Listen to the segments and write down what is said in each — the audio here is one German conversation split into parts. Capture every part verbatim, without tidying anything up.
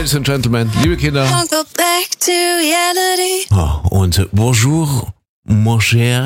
Ladies and Gentlemen, liebe Kinder. Oh, und bonjour, mon cher.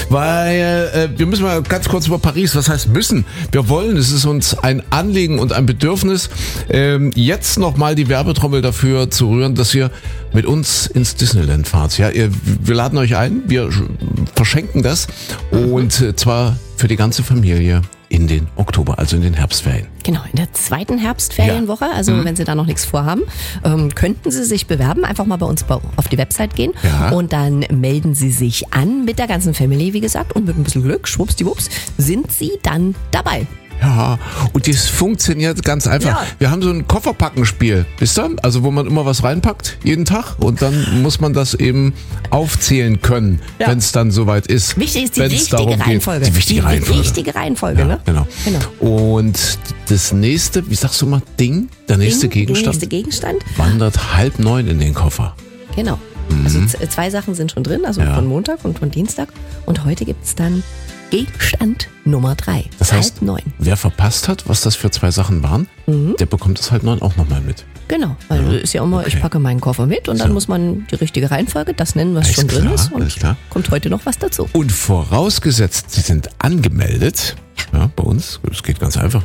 Weil äh, wir müssen mal ganz kurz über Paris. Was heißt müssen? Wir wollen, es ist uns ein Anliegen und ein Bedürfnis, ähm, jetzt nochmal die Werbetrommel dafür zu rühren, dass ihr mit uns ins Disneyland fahrt. Ja, ihr, wir laden euch ein, wir verschenken das und äh, zwar für die ganze Familie in den Oktober, also in den Herbstferien. Genau, in der zweiten Herbstferienwoche, also mhm. wenn Sie da noch nichts vorhaben, ähm, könnten Sie sich bewerben, einfach mal bei uns auf die Website gehen ja. und dann melden Sie sich an mit der ganzen Family, wie gesagt, und mit ein bisschen Glück, schwuppsdiwupps, sind Sie dann dabei. Ja, und das funktioniert ganz einfach. Ja. Wir haben so ein Kofferpackenspiel, wisst ihr? Also wo man immer was reinpackt, jeden Tag. Und dann muss man das eben aufzählen können, ja. wenn es dann soweit ist. Wichtig ist die richtige Reihenfolge. Die wichtige die Reihenfolge. richtige Reihenfolge, ja, ne? Genau. genau. Und das nächste, wie sagst du mal, Ding, der nächste Ding, Gegenstand, der nächste Gegenstand wandert halb neun in den Koffer. Genau. Mhm. Also z- zwei Sachen sind schon drin, also ja. von Montag und von Dienstag. Und heute gibt es dann Gegenstand Nummer drei. Das heißt, halb neun. Wer verpasst hat, was das für zwei Sachen waren, mhm. der bekommt das halb neun auch nochmal mit. Genau, weil ja. ist ja immer, okay. ich packe meinen Koffer mit und so. Dann muss man die richtige Reihenfolge, das nennen, was alles schon klar, drin ist. Und klar. kommt heute noch was dazu. Und vorausgesetzt, Sie sind angemeldet, ja. Ja, bei uns, es geht ganz einfach,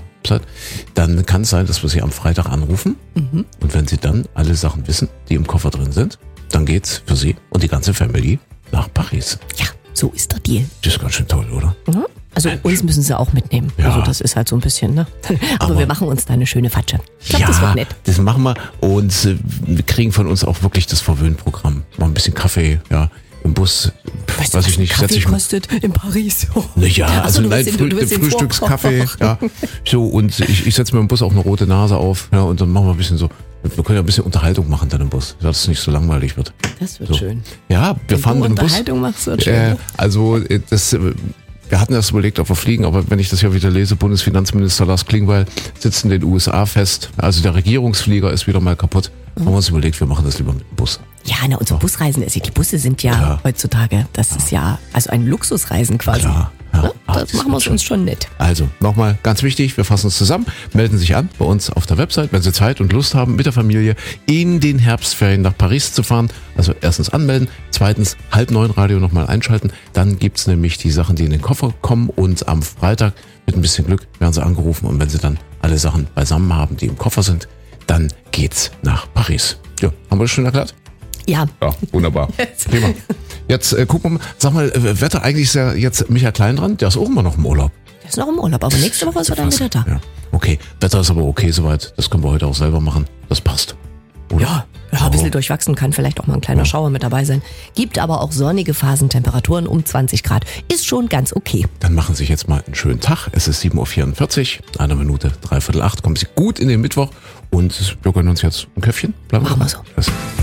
dann kann es sein, dass wir Sie am Freitag anrufen. Mhm. Und wenn Sie dann alle Sachen wissen, die im Koffer drin sind, dann geht's für Sie und die ganze Family nach Paris. Ja. So ist der Deal. Das ist ganz schön toll, oder? Mhm. Also Mensch. Uns müssen sie auch mitnehmen. Ja. Also das ist halt so ein bisschen, ne? Aber, Aber wir machen uns da eine schöne Fatsche. Ich glaube, ja, das wird nett. Das machen wir und äh, wir kriegen von uns auch wirklich das Verwöhnprogramm. Mal ein bisschen Kaffee, ja, im Bus. Weißt weiß du, ich nicht. Kaffee setz ich kostet in Paris. Oh. Naja, Ach also so, nein, den, Früh, Frühstückskaffee, ja. So, und ich, ich setze mir im Bus auch eine rote Nase auf, ja, und dann machen wir ein bisschen so. Wir können ja ein bisschen Unterhaltung machen dann im Bus, dass es nicht so langweilig wird. Das wird so. schön. Ja, wir Wenn fahren du mit dem Bus. Unterhaltung machst, wird schön. Äh, also das, wir hatten erst überlegt, ob wir fliegen, aber wenn ich das ja wieder lese, Bundesfinanzminister Lars Klingbeil sitzt in den U S A fest. Also der Regierungsflieger ist wieder mal kaputt. Mhm. Haben wir uns überlegt, wir machen das lieber mit dem Bus. Ja, na, und so Busreisen, also die Busse sind ja, ja. heutzutage, das ja. ist ja also ein Luxusreisen quasi. Klar. Ja, ne? Das, das machen wir es uns schon nett. Also, nochmal ganz wichtig, wir fassen uns zusammen, melden sich an bei uns auf der Website, wenn Sie Zeit und Lust haben, mit der Familie in den Herbstferien nach Paris zu fahren. Also erstens anmelden, zweitens halb neun Radio nochmal einschalten. Dann gibt's nämlich die Sachen, die in den Koffer kommen und am Freitag mit ein bisschen Glück werden Sie angerufen und wenn Sie dann alle Sachen beisammen haben, die im Koffer sind, dann geht's nach Paris. Ja, haben wir das schon erklärt? Ja. Ja, wunderbar. Prima. Jetzt äh, gucken wir mal, sag mal, äh, Wetter, eigentlich ist ja jetzt Michael Klein dran, der ist auch immer noch im Urlaub. Der ist noch im Urlaub, aber nächste Woche ist er dann wieder da. Ja. Okay, Wetter ist aber okay soweit, das können wir heute auch selber machen, das passt. Oder? Ja, ja, ein bisschen durchwachsen, kann vielleicht auch mal ein kleiner ja. Schauer mit dabei sein. Gibt aber auch sonnige Phasen, Temperaturen um zwanzig Grad. Ist schon ganz okay. Dann machen Sie sich jetzt mal einen schönen Tag. Es ist sieben Uhr vierundvierzig, eine Minute, dreiviertel acht. Kommen Sie gut in den Mittwoch und wir gönnen uns jetzt ein Köpfchen. Bleiben Machen wir so.